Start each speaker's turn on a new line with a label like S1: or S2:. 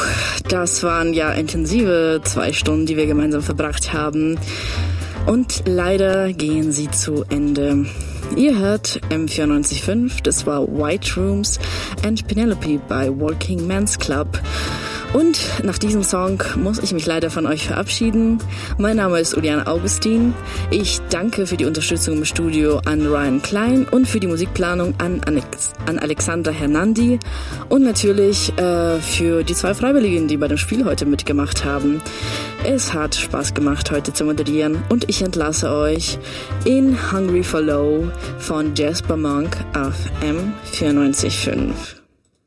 S1: Das waren ja intensive 2 Stunden, die wir gemeinsam verbracht haben. Und leider gehen sie zu Ende. Ihr hört M94.5, das war White Rooms and Penelope bei Walking Men's Club. Und nach diesem Song muss ich mich leider von euch verabschieden. Mein Name ist Uliane Augustin. Ich danke für die Unterstützung im Studio an Ryan Klein und für die Musikplanung an Alexandra Hernandi und natürlich für die 2 Freiwilligen, die bei dem Spiel heute mitgemacht haben. Es hat Spaß gemacht, heute zu moderieren und ich entlasse euch in Hungry for Low von Jasper Monk auf M94.5.